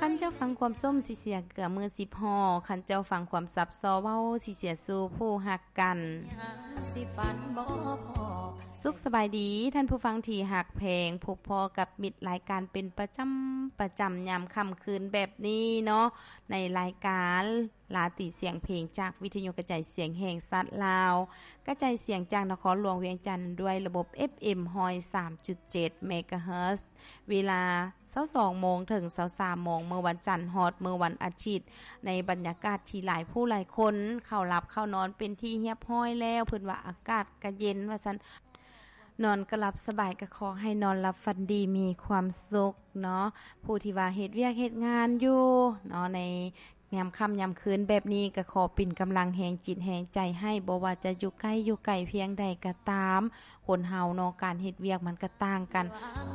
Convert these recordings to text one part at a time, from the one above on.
คันเจ้าฟังความส้มสิเสียเกือมือ10ห่อคันเจ้าฟังความซับซ้อเว้าสิเสียสู่ผู้ฮักกันสิฝันบ่พอสุขสบายดีท่านผู้ฟังที่ฮักเพลงพบพอกับมิตรรายการเป็นประจำยามค่ำคืนแบบนี้เนาะในรายการลาติเสียงเพลงจากวิทยุกระจายเสียงแห่งสัตว์ลาวกระจายเสียงจากนครหลวงเวียงจันทน์ด้วยระบบ FM 103.7 เมกะเฮิรตซ์เวลา 22:00 นถึง 23:00 นเมื่อวันจันทร์ฮอดเมื่อวันอาทิตย์ในบรรยากาศที่หลายผู้หลายคนเข้าหลับเข้านอนเป็นที่เรียบร้อยแล้วเพิ่นว่าอากาศก็เย็นว่าซั่นนอนก็หลับสบายก็ขอให้นอนหลับฝันดีมีความสุขเนาะผู้ที่ว่าเฮ็ดเวียกเฮ็ดงานอยู่เนาะในยามค่ำยามคืนแบบนี้ก็ขอเป็นกำลังแห่งจิตแห่งใจให้บ่ว่าจะอยู่ใกล้อยู่ไกลเพียงใดก็ตามคนเฮาเนาะการเฮ็ดเวียกมันก็ต่างกัน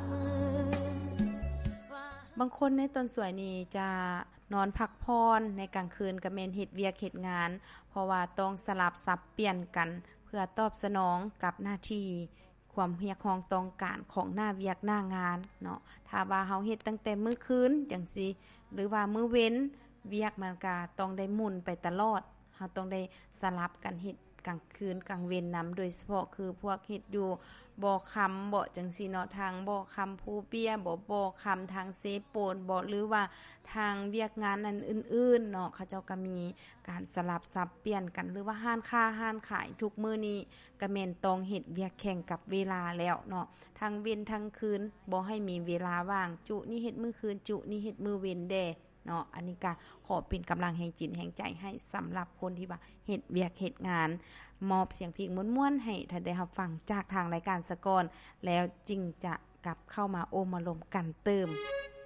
บางคนในต้นสวยนี่จะนอนพักพรในกลางคืนก็แม่นเฮ็ดเวียกเฮ็ดงานเพราะว่าต้องสลับสับเปลี่ยนกันเพื่อตอบสนองกับหน้าที่ความเรียกร้องต้องการของหน้าเวียกหน้างานเนาะถ้าว่าเฮาเฮ็ดตั้งแต่มื้อคืนจังซี่หรือว่ามื้อเว้นเวียกมันก็ต้องได้หมุนไปตลอดเฮาต้องได้สลับกันเฮ็ดกลางคืนกลางเว้นนำโดยเฉพาะคือพวกเฮ็ดอยู่บ่อคำบ่จังซี่เนาะทางบ่อคำภูเปียบ่คำทางเซโปนบ่หรือว่าทางเวียกงานอันอื่นๆเนาะเขาเจ้าก็มีการสลับสับเปลี่ยนกันหรือว่าห้านค้าห้านขายทุกมื้อนี้ก็แม่นต้องเฮ็ดเวียกแข่งกับเวลาแล้วเนาะทั้งเว้นทั้งคืนบ่ให้มีเวลาว่างจุนี่เฮ็ดมื้อคืนจุนี่เฮ็ดมื้อเว้นเด้เนาะอันนี้ก็ขอเป็นกำลังแห่งจิตแห่งใจให้สำหรับคนที่ว่าเฮ็ดเวียกเฮ็ดงานมอบเสียงเพลงม่วนๆให้ท่านได้รับฟังจากทางรายการสะก่อนแล้วจึงจะกลับเข้ามาโอมารมกันเติม